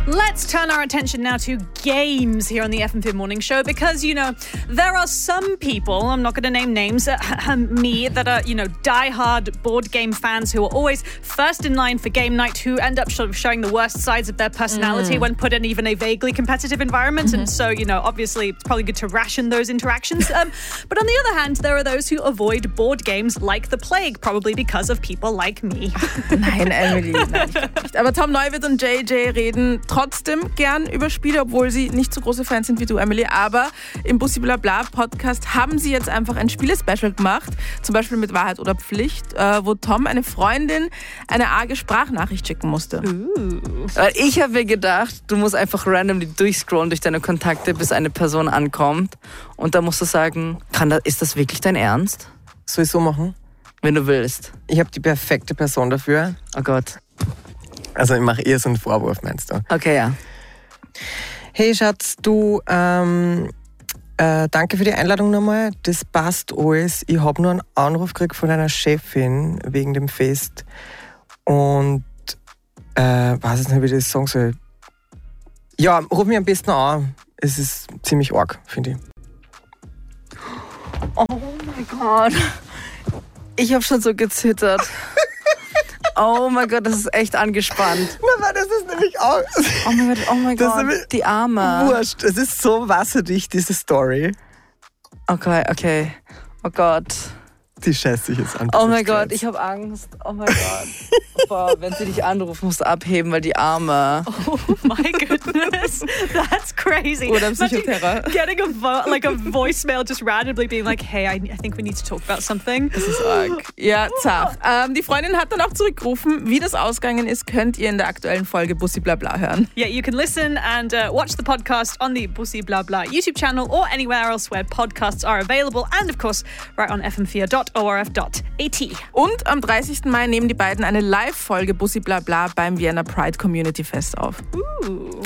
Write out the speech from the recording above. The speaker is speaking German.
Let's turn our attention now to games here on the FM4 Morning Show because, there are some people, I'm not going to name names, me, that are, die-hard board game fans who are always first in line for game night, who end up sort of showing the worst sides of their personality when put in even a vaguely competitive environment. And so, obviously it's probably good to ration those interactions. But on the other hand, there are those who avoid board games like the plague, probably because of people like me. Nein, Emily, nein, ich glaub nicht. Aber Tom Neuwirth und JJ reden trotzdem gern über Spiele, obwohl sie nicht so große Fans sind wie du, Emily. Aber im Bussi Blabla Podcast haben sie jetzt einfach ein Spiele-Special gemacht, zum Beispiel mit Wahrheit oder Pflicht, wo Tom eine Freundin eine arge Sprachnachricht schicken musste. Ich habe mir gedacht, du musst einfach randomly durchscrollen durch deine Kontakte, bis eine Person ankommt. Und da musst du sagen, ist das wirklich dein Ernst? Soll ich so machen? Wenn du willst. Ich habe die perfekte Person dafür. Oh Gott. Also ich mache eher so einen Vorwurf, meinst du? Okay, ja. Hey Schatz, du, danke für die Einladung nochmal. Das passt alles. Ich habe nur einen Anruf gekriegt von einer Chefin wegen dem Fest. Und weiß jetzt nicht, wie ich das sagen soll. Ja, ruf mich am besten an. Es ist ziemlich arg, finde ich. Oh mein Gott. Ich habe schon so gezittert. Oh mein Gott, das ist echt angespannt. Na, das ist nämlich auch... Oh mein Gott, die Arme. Wurscht, es ist so wasserdicht, diese Story. Okay. Oh Gott. Die scheißt sich jetzt an. Oh mein Gott, ich habe Angst. Oh mein Gott. Boah, wenn sie dich anruft, musst du abheben, weil die Arme. Oh my goodness, that's crazy. Oder Psychoterror. Getting a voicemail just randomly being like, hey, I think we need to talk about something. Das ist arg. Ja, zart. Die Freundin hat dann auch zurückgerufen. Wie das ausgegangen ist, könnt ihr in der aktuellen Folge Bussi Blabla hören. Yeah, you can listen and watch the podcast on the Bussi Blabla YouTube channel or anywhere else where podcasts are available and of course right on fm4.orf.at. Und am 30. Mai nehmen die beiden eine Live-Folge Bussi Blabla beim Vienna Pride Community Fest auf.